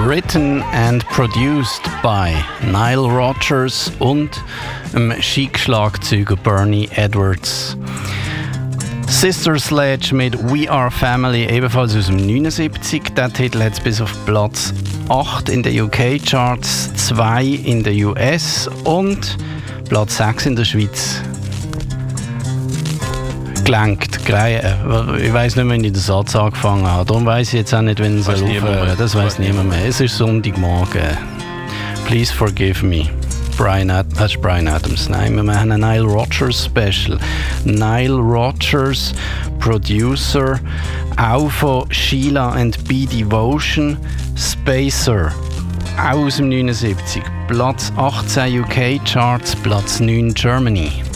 Written and produced by Nile Rodgers und dem Chic-Schlagzeuger Bernie Edwards. Sister Sledge mit We Are Family, ebenfalls aus dem 79. Der Titel hat es bis auf Platz 8 in den UK-Charts, 2 in den US und Platz 6 in der Schweiz. Gelenkt. Ich weiss nicht mehr, wenn ich den Satz angefangen habe. Darum weiss ich jetzt auch nicht, wenn es aufhören. Das weiss niemand mehr. Es ist Sonntagmorgen. Please forgive me. Das ist Bryan Adams. Nein, wir machen ein Nile Rodgers Special. Nile Rodgers, Producer, auch von Sheila and B Devotion, Spacer, auch aus dem 79. Platz 18 UK Charts, Platz 9 Germany.